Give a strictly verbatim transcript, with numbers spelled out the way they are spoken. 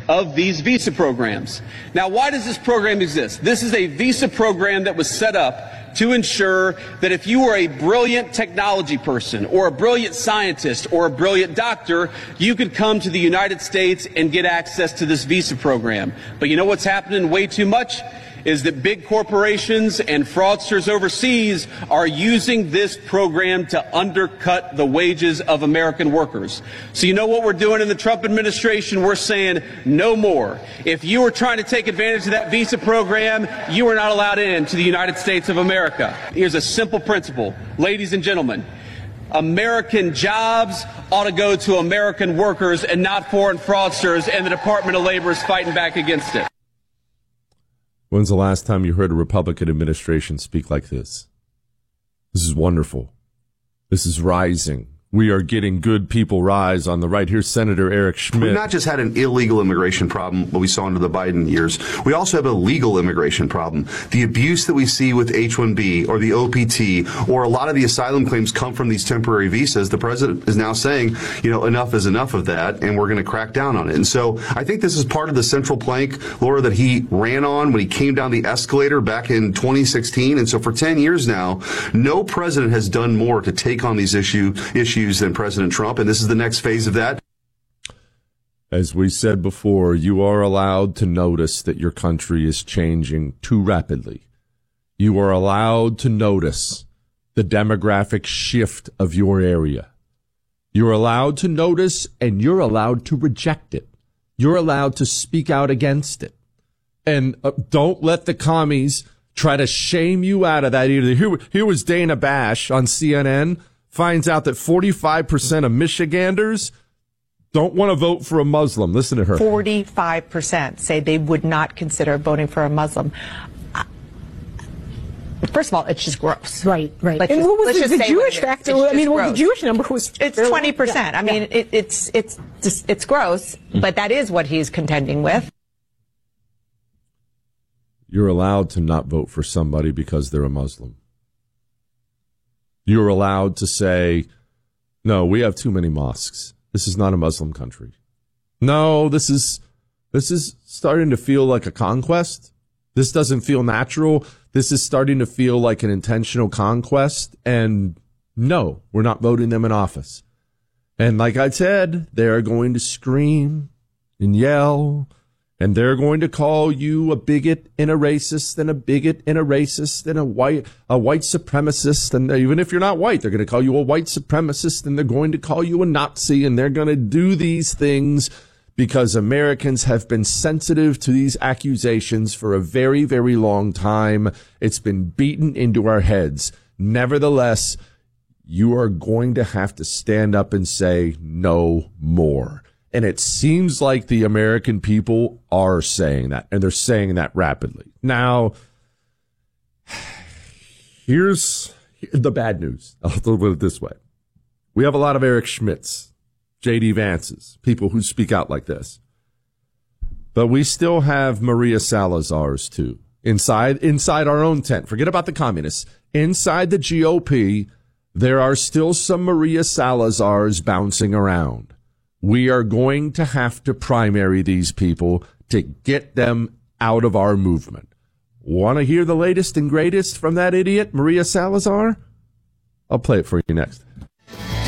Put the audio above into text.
of these visa programs. Now, why does this program exist? This is a visa program that was set up to ensure that if you were a brilliant technology person or a brilliant scientist or a brilliant doctor, you could come to the United States and get access to this visa program. But you know what's happening way too much? Is that big corporations and fraudsters overseas are using this program to undercut the wages of American workers. So you know what we're doing in the Trump administration? We're saying no more. If you are trying to take advantage of that visa program, you are not allowed in to the United States of America. Here's a simple principle. Ladies and gentlemen, American jobs ought to go to American workers and not foreign fraudsters, and the Department of Labor is fighting back against it. When's the last time you heard a Republican administration speak like this? This is wonderful. This is rising. We are getting good people rise on the right. Here's Senator Eric Schmidt. We've not just had an illegal immigration problem, what we saw under the Biden years. We also have a legal immigration problem. The abuse that we see with H one B or the O P T or a lot of the asylum claims come from these temporary visas. The president is now saying, you know, enough is enough of that, and we're going to crack down on it. And so I think this is part of the central plank, Laura, that he ran on when he came down the escalator back in twenty sixteen. And so for ten years now, no president has done more to take on these issue, issues than President Trump, and this is the next phase of that. As we said before, you are allowed to notice that your country is changing too rapidly. You are allowed to notice the demographic shift of your area. You're allowed to notice, and you're allowed to reject it. You're allowed to speak out against it. And uh, don't let the commies try to shame you out of that either. Here, here was Dana Bash on C N N. Finds out that forty-five percent of Michiganders don't want to vote for a Muslim. Listen to her. forty-five percent say they would not consider voting for a Muslim. First of all, it's just gross. Right, right. Let's and just, what was let's the, just the say Jewish it factor? It's I mean, well, gross. the Jewish number was it's twenty percent. Yeah, I mean, yeah. it, it's it's just, it's gross, mm. but that is what he's contending with. You're allowed to not vote for somebody because they're a Muslim. You're allowed to say, no, we have too many mosques. This is not a Muslim country. No, this is this is starting to feel like a conquest. This doesn't feel natural. This is starting to feel like an intentional conquest. And no, we're not voting them in office. And like I said, they're going to scream and yell. And they're going to call you a bigot and a racist and a bigot and a racist and a white a white supremacist. And even if you're not white, they're going to call you a white supremacist, and they're going to call you a Nazi, and they're going to do these things because Americans have been sensitive to these accusations for a very, very long time. It's been beaten into our heads. Nevertheless, you are going to have to stand up and say no more. And it seems like the American people are saying that, and they're saying that rapidly. Now, here's the bad news. I'll put it this way. We have a lot of Eric Schmidts, J D Vances, people who speak out like this. But we still have Maria Salazar's, too, inside, inside our own tent. Forget about the communists. Inside the G O P, there are still some Maria Salazars bouncing around. We are going to have to primary these people to get them out of our movement. Want to hear the latest and greatest from that idiot, Maria Salazar? I'll play it for you next.